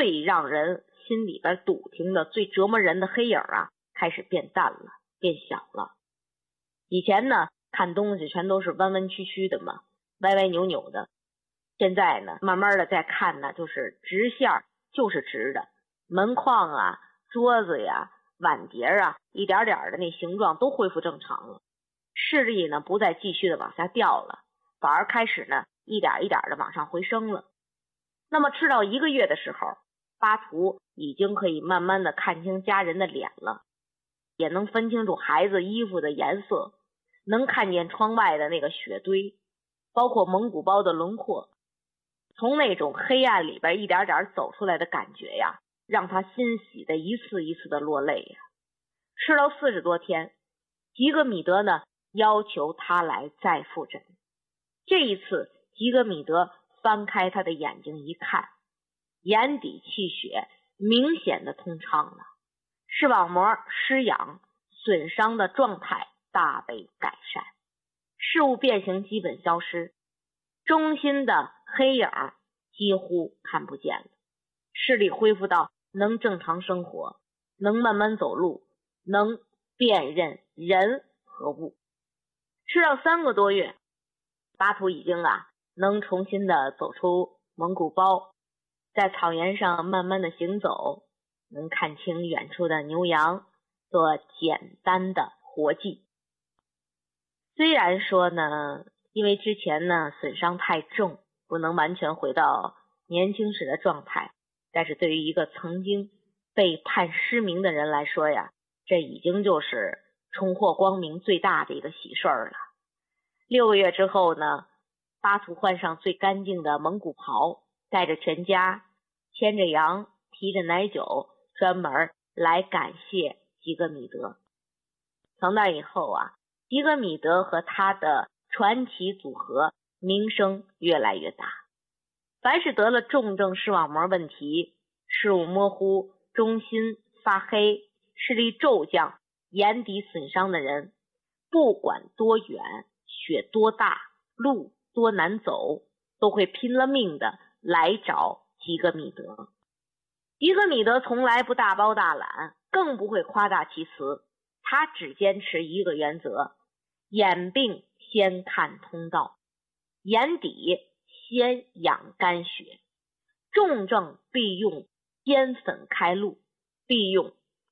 最让人心里边笃定的、最折磨人的黑影啊，开始变淡了，变小了。以前呢，看东西全都是弯弯曲曲的嘛，歪歪扭扭的。现在呢，慢慢的在看呢，就是直线，就是直的。门框啊、桌子呀、碗碟啊，一点点的那形状都恢复正常了。视力呢，不再继续的往下掉了，反而开始呢，一点一点的往上回升了。那么吃到1个月的时候，巴图已经可以慢慢的看清家人的脸了，也能分清楚孩子衣服的颜色，能看见窗外的那个雪堆，包括蒙古包的轮廓。从那种黑暗里边一点点走出来的感觉呀，让他欣喜的一次一次的落泪呀。吃到40多天，吉格米德呢要求他来再复诊。这一次，吉格米德翻开他的眼睛一看，眼底气血明显的通畅了，视网膜失养损伤的状态大为改善，视物变形基本消失，中心的黑影几乎看不见了，视力恢复到能正常生活，能慢慢走路，能辨认人和物。吃到3个多月，巴图已经能重新的走出蒙古包，在草原上慢慢的行走，能看清远处的牛羊，做简单的活计。虽然说呢，因为之前呢损伤太重，不能完全回到年轻时的状态，但是对于一个曾经被判失明的人来说呀，这已经就是重获光明最大的一个喜事儿了。6个月之后呢，巴图换上最干净的蒙古袍，带着全家，牵着羊，提着奶酒，专门来感谢吉格米德。从那以后吉格米德和他的传奇组合名声越来越大。凡是得了重症视网膜问题，视物模糊、中心发黑、视力骤降、眼底损伤的人，不管多远、雪多大、路多难走，都会拼了命的来找吉格米德。吉格米德从来不大包大揽，更不会夸大其词，他只坚持一个原则：眼病先看通道，眼底先养肝血，重症必用煎粉开路，必用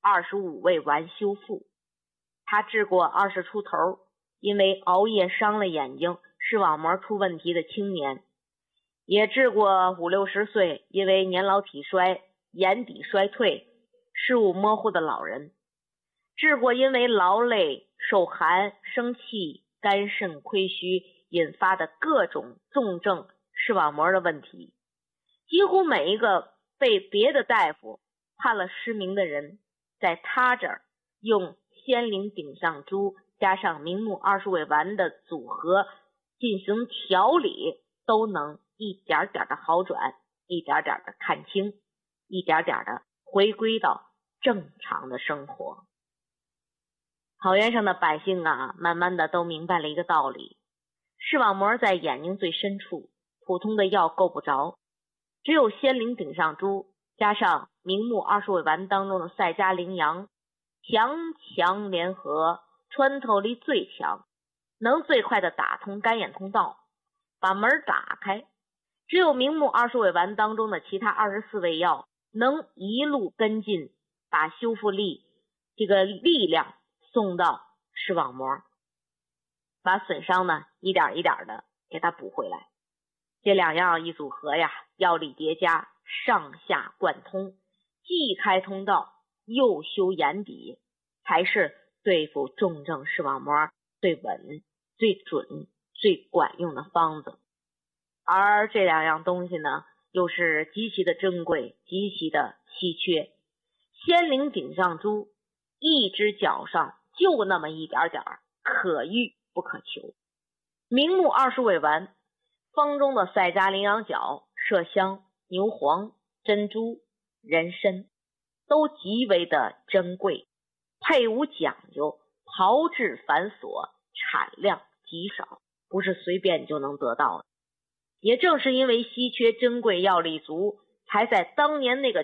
25味丸修复。他治过20出头因为熬夜伤了眼睛、视网膜出问题的青年，也治过50、60岁因为年老体衰、眼底衰退、视物模糊的老人，治过因为劳累、受寒、生气、肝肾亏虚引发的各种重症视网膜的问题。几乎每一个被别的大夫判了失明的人，在他这儿用仙灵顶上珠加上明目20味丸的组合进行调理，都能一点点的好转，一点点的看清，一点点的回归到正常的生活。草原上的百姓慢慢的都明白了一个道理：视网膜在眼睛最深处，普通的药够不着，只有仙灵顶上珠加上明目20味丸当中的赛加羚羊，强联合，穿透力最强，能最快的打通肝眼通道，把门打开。只有明目20味丸当中的其他24味药能一路跟进，把修复力力量送到视网膜，把损伤呢一点一点的给它补回来。这2样一组合呀，药力叠加，上下贯通，既开通道又修眼底，才是对付重症视网膜最稳、最准、最管用的方子。而这2样东西呢，又是极其的珍贵，极其的稀缺。仙灵顶上珠一只脚上就那么一点点，可遇不可求。明目20味丸，方中的赛加羚羊角、麝香、牛黄、珍珠、人参都极为的珍贵，配伍讲究，炮制繁琐，产量极少，不是随便就能得到的。也正是因为稀缺珍贵，药力足，才在当年那个